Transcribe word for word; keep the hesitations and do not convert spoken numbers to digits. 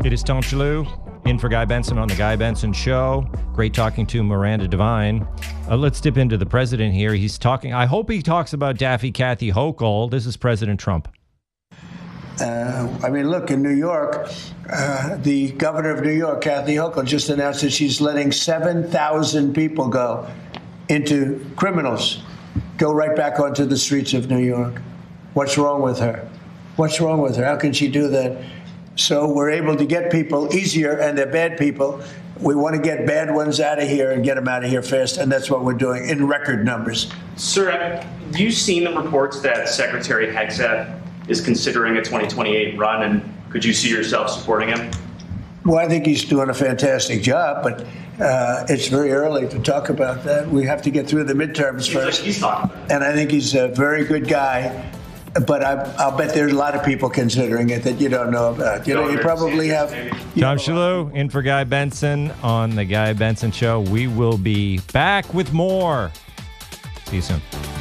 It is Tom Shalhoub, in for Guy Benson on The Guy Benson Show. Great talking to Miranda Devine. Uh, let's dip into the president here. He's talking, I hope he talks about Daffy Kathy Hochul. This is President Trump. Uh, I mean, look, in New York, uh, the governor of New York, Kathy Hochul, just announced that she's letting seven thousand people go into criminals, go right back onto the streets of New York. What's wrong with her? What's wrong with her? How can she do that? So we're able to get people easier, and they're bad people. We want to get bad ones out of here and get them out of here fast, and that's what we're doing in record numbers. Sir, have you seen the reports that Secretary Hegseth is considering a twenty twenty-eight run, and could you see yourself supporting him? Well, I think he's doing a fantastic job, but uh, it's very early to talk about that. We have to get through the midterms Seems first. like he's talking about it. And I think he's a very good guy. But I, I'll bet there's a lot of people considering it that you don't know about. You know, you probably have. Tom Shalhoub, in for Guy Benson on The Guy Benson Show. We will be back with more. See you soon.